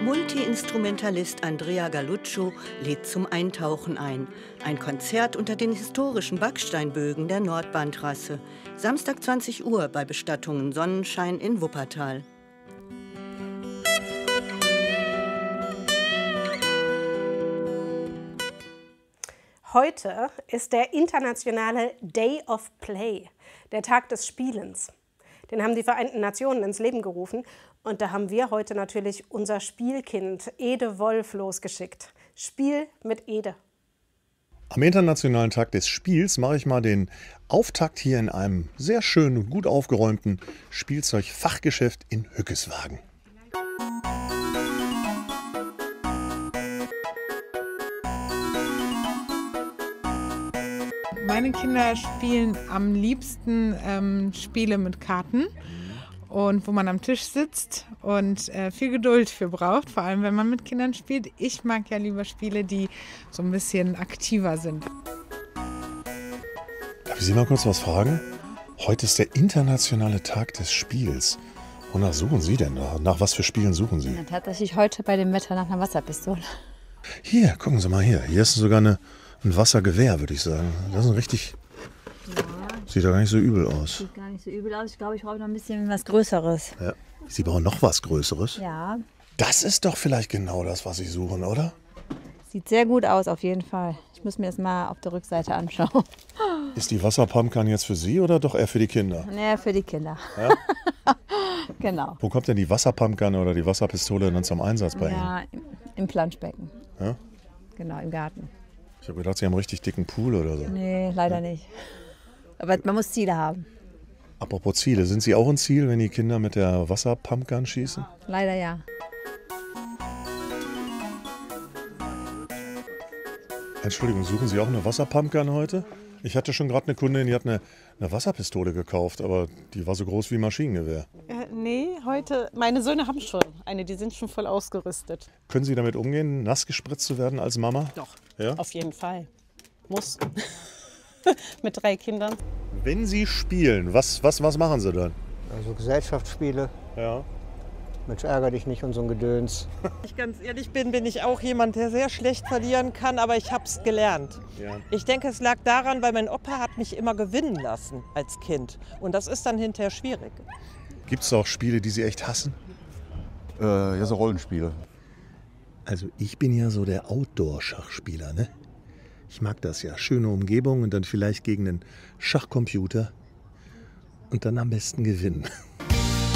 Multi-Instrumentalist Andrea Galluccio lädt zum Eintauchen ein. Ein Konzert unter den historischen Backsteinbögen der Nordbahntrasse. Samstag 20 Uhr bei Bestattungen Sonnenschein in Wuppertal. Heute ist der internationale Day of Play, der Tag des Spielens. Den haben die Vereinten Nationen ins Leben gerufen. Und da haben wir heute natürlich unser Spielkind Ede Wolf losgeschickt. Spiel mit Ede. Am Internationalen Tag des Spiels mache ich mal den Auftakt hier in einem sehr schönen und gut aufgeräumten Spielzeugfachgeschäft in Hückeswagen. Meine Kinder spielen am liebsten Spiele mit Karten und wo man am Tisch sitzt und viel Geduld für braucht, vor allem wenn man mit Kindern spielt. Ich mag ja lieber Spiele, die so ein bisschen aktiver sind. Darf ich Sie mal kurz was fragen? Heute ist der internationale Tag des Spiels. Wonach suchen Sie denn da? Nach was für Spielen suchen Sie? Ja, tatsächlich heute bei dem Wetter nach einer Wasserpistole. Hier, gucken Sie mal hier. Hier ist sogar ein Wassergewehr, würde ich sagen. Das ist ein richtig... Ja. Sieht ja gar nicht so übel aus. Sieht gar nicht so übel aus. Ich glaube, ich brauche noch ein bisschen was Größeres. Ja. Sie brauchen noch was Größeres? Ja. Das ist doch vielleicht genau das, was Sie suchen, oder? Sieht sehr gut aus, auf jeden Fall. Ich muss mir das mal auf der Rückseite anschauen. Ist die Wasserpumpgun jetzt für Sie oder doch eher für die Kinder? Nee, für die Kinder. Ja? Genau. Wo kommt denn die Wasserpumpgun oder die Wasserpistole dann zum Einsatz bei Ihnen? Ja, im Planschbecken. Ja? Genau, im Garten. Ich habe gedacht, Sie haben einen richtig dicken Pool oder so. Nee, leider nicht. Aber man muss Ziele haben. Apropos Ziele, sind Sie auch ein Ziel, wenn die Kinder mit der Wasserpumpgun schießen? Leider ja. Entschuldigung, suchen Sie auch eine Wasserpumpgun heute? Ich hatte schon gerade eine Kundin, die hat eine Wasserpistole gekauft, aber die war so groß wie ein Maschinengewehr. Nee, heute, meine Söhne haben schon eine, die sind schon voll ausgerüstet. Können Sie damit umgehen, nass gespritzt zu werden als Mama? Doch, ja? Auf jeden Fall. Muss. Mit 3 Kindern. Wenn Sie spielen, was machen Sie dann? Also Gesellschaftsspiele. Ja. Mensch, ärger dich nicht und so ein Gedöns. Wenn ich ganz ehrlich bin ich auch jemand, der sehr schlecht verlieren kann, aber ich habe es gelernt. Ja. Ich denke, es lag daran, weil mein Opa hat mich immer gewinnen lassen als Kind. Und das ist dann hinterher schwierig. Gibt es auch Spiele, die Sie echt hassen? Ja, so Rollenspiele. Also ich bin ja so der Outdoor-Schachspieler, ne? Ich mag das ja. Schöne Umgebung und dann vielleicht gegen einen Schachcomputer. Und dann am besten gewinnen.